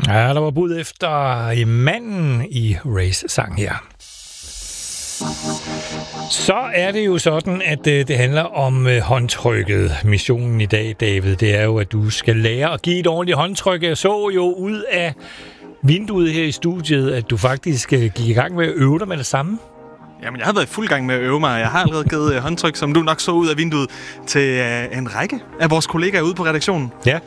Ja, der var bud efter manden i Race-sang her. Så er det jo sådan, at det handler om håndtrykket. Missionen i dag, David, det er jo, at du skal lære at give et ordentligt håndtryk. Jeg så jo ud af vinduet her i studiet, at du faktisk gik i gang med at øve dig med det samme. Jamen, jeg har været i fuld gang med at øve mig. Jeg har allerede givet håndtryk, som du nok så ud af vinduet, til en række af vores kollegaer ude på redaktionen. Ja.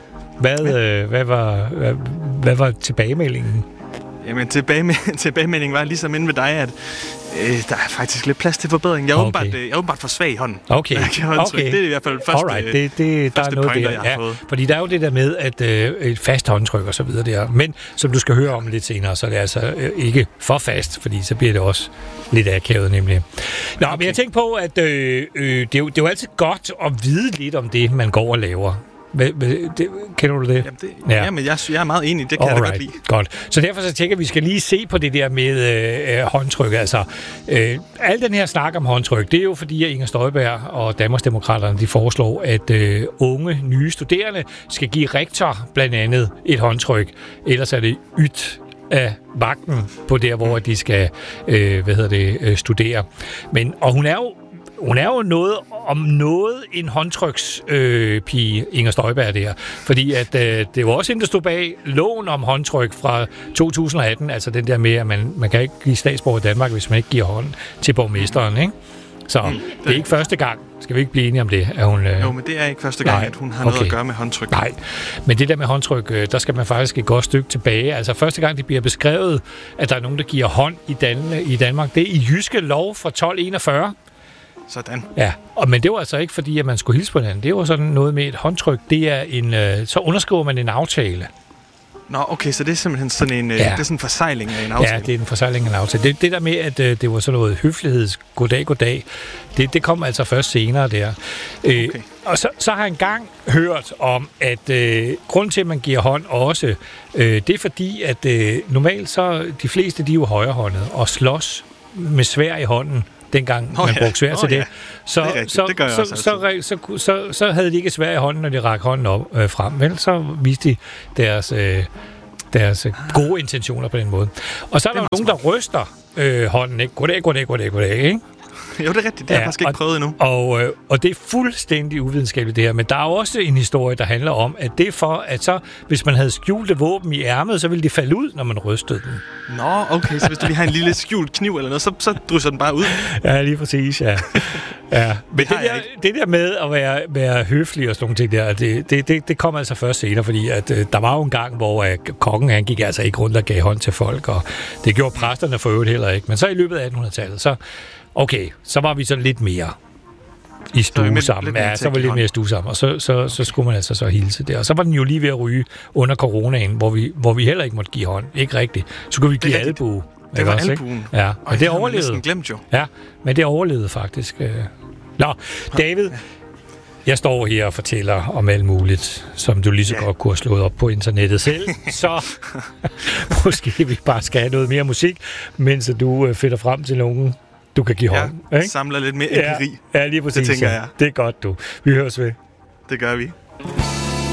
Hvad var tilbagemeldingen? Jamen, tilbagemeldingen var ligesom inde ved dig, at der er faktisk lidt plads til forbedring. Jeg er åbenbart for svag i hånden. Okay. Det er i hvert fald første, der er noget pointer, der. jeg har fået. Fordi der er jo det der med, at et fast håndtryk og så videre der. Men som du skal høre om lidt senere, så er det altså ikke for fast, fordi så bliver det også lidt akavet nemlig. Nå, okay. Men jeg tænker på, at det er jo altid godt at vide lidt om det, man går og laver. Kender du det? Jamen, jeg er meget enig. Det kan jeg da godt lide. Godt. Så derfor så tænker jeg, at vi skal lige se på det der med håndtryk. Altså, al den her snak om håndtryk, det er jo fordi, at Inger Støjberg og Danmarksdemokraterne, de foreslår, at unge, nye studerende skal give rektor blandt andet et håndtryk. Ellers er det ydt af vagten på der, hvor de skal studere. Og hun er jo noget en håndtrykspige, Inger Støjberg der. Fordi at, det var også hende, der stod bag loven om håndtryk fra 2018. Altså den der med, at man kan ikke give statsborger i Danmark, hvis man ikke giver hånd til borgmesteren, ikke? Så det er ikke første gang. Skal vi ikke blive enige om det? At hun, Jo, men det er ikke første gang, at hun har noget at gøre med håndtryk. Nej, men det der med håndtryk, der skal man faktisk et godt stykke tilbage. Altså første gang, det bliver beskrevet, at der er nogen, der giver hånd i Danmark, det er i Jyske Lov fra 1241. Sådan. Ja, men det var altså ikke fordi, at man skulle hilse på hinanden. Det var sådan noget med et håndtryk. Det er så underskriver man en aftale. Nå, okay, så det er simpelthen sådan en, det er sådan en forsejling af en aftale. Ja, det er en forsejling af en aftale. Det der med, at det var sådan noget høfligheds goddag, det kom altså først senere der. Okay. Og så har jeg engang hørt om, at grund til, at man giver hånd også, det er fordi, at normalt så de fleste, de er jo højrehåndede og slås med svær i hånden. Dengang man brugte svær til det. Så havde de ikke svær i hånden, når de rakte hånden op frem. Vel? Så viste de deres gode intentioner på den måde. Og så er der nogen, der ryster hånden. Ikke? Goddag, ikke? Jo, det er rigtigt. Det har jeg faktisk ikke prøvet endnu. Og det er fuldstændig uvidenskabeligt det her. Men der er også en historie, der handler om, at det er for, at så, hvis man havde skjulte våben i ærmet, så ville de falde ud, når man rystede den. Nå, okay. Så hvis du lige har en lille skjult kniv eller noget, så drysser den bare ud. Ja, lige præcis, ja. Men det der med at være høflig og sådan nogle ting der, det kom altså først senere, fordi at, der var jo en gang, hvor kongen han gik altså ikke rundt og gav hånd til folk, og det gjorde præsterne for øvrigt heller ikke. Men så i løbet af 1800-tallet, så var vi så lidt mere i stue sammen. Ja, så var vi lidt mere i stue sammen. Og så skulle man altså så hilse der. Og så var den jo lige ved at ryge under coronaen, hvor vi heller ikke måtte give hånd. Ikke rigtigt. Så skulle vi give albue. Det var albuen. Ja, og det overlevede. Næsten glemt jo. Ja, men det overlevede faktisk. Nå, David, jeg står her og fortæller om alt muligt, som du lige så godt kunne have slået op på internettet selv. Så måske vi bare skal have noget mere musik, mens du finder frem til nogen, du kan give hånd. Ja, samler lidt mere empiri. Ja, lige præcis. Det tænker jeg. Det er godt, du. Vi høres ved. Det gør vi.